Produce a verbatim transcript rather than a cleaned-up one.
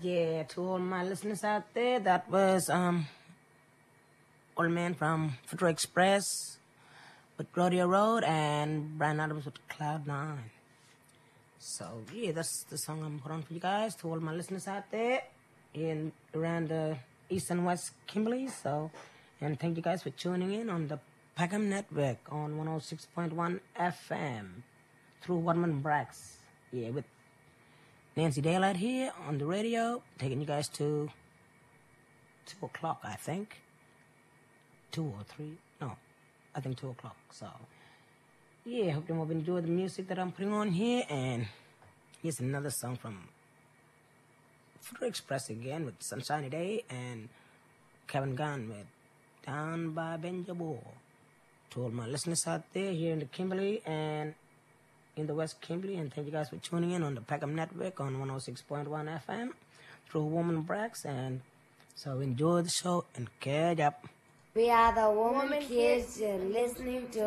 Yeah, to all my listeners out there, that was um, Old Man from Federal Express with Rodeo Road and Brian Adams with Cloud Nine. So, yeah, that's the song I'm putting on for you guys. To all my listeners out there in around the East and West Kimberley. So, and thank you guys for tuning in on the Peckham Network on one oh six point one F M through Waterman Brax. Yeah, with Nancy Daylight here on the radio, taking you guys to two o'clock, I think. Two or three? No, I think two o'clock. So, yeah, hope you all enjoy the music that I'm putting on here. And here's another song from Federal Express again with Sunshiny Day and Kevin Gunn with Down by Benjabor. To all my listeners out there here in the Kimberley and in the West Kimberley, and thank you guys for tuning in on the Peckham Network on one oh six point one F M through Woman Brax. And so enjoy the show and catch up. We are the Woman Kids. You're listening to